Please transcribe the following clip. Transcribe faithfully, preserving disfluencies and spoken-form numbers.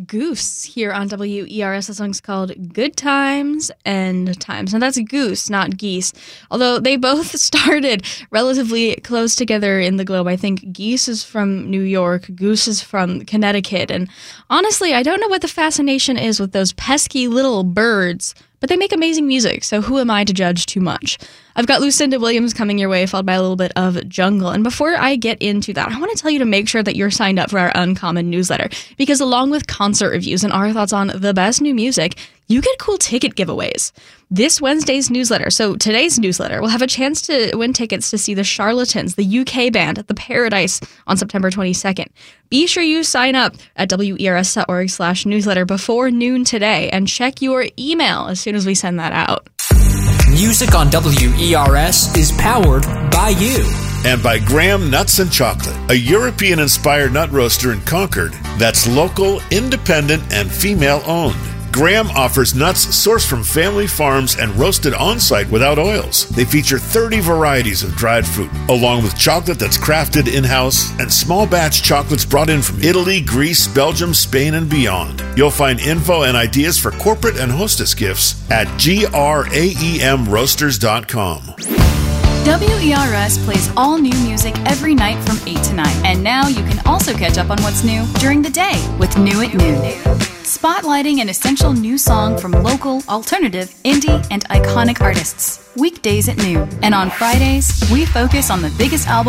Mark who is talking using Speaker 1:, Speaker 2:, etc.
Speaker 1: Goose here on W E R S. The song's called Good Times and Times. Now that's Goose, not Geese. Although they both started relatively close together in the globe. I think Geese is from New York, Goose is from Connecticut. And honestly, I don't know what the fascination is with those pesky little birds, but they make amazing music, so who am I to judge too much? I've got Lucinda Williams coming your way, followed by a little bit of Jungle. And before I get into that, I want to tell you to make sure that you're signed up for our Uncommon newsletter, because along with concert reviews and our thoughts on the best new music, you get cool ticket giveaways. This Wednesday's newsletter, so today's newsletter, will have a chance to win tickets to see the Charlatans, the U K band, at the Paradise on September twenty-second. Be sure you sign up at W E R S dot org slash newsletter before noon today and check your email as soon as we send that out.
Speaker 2: Music on W E R S is powered by you.
Speaker 3: And by Graham Nuts and Chocolate, a European-inspired nut roaster in Concord that's local, independent, and female-owned. Graham offers nuts sourced from family farms and roasted on-site without oils. They feature thirty varieties of dried fruit, along with chocolate that's crafted in-house and small batch chocolates brought in from Italy, Greece, Belgium, Spain, and beyond. You'll find info and ideas for corporate and hostess gifts at graem roasters dot com.
Speaker 4: W E R S plays all new music every night from eight to nine. And now you can also catch up on what's new during the day with New at Noon. Spotlighting an essential new song from local, alternative, indie, and iconic artists. Weekdays at noon. And on Fridays, we focus on the biggest album